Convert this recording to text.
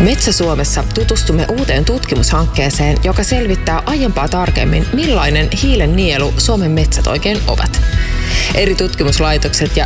Metsä Suomessa tutustumme uuteen tutkimushankkeeseen, joka selvittää aiempaa tarkemmin, millainen hiilen nielu Suomen metsät oikein ovat. Eri tutkimuslaitokset ja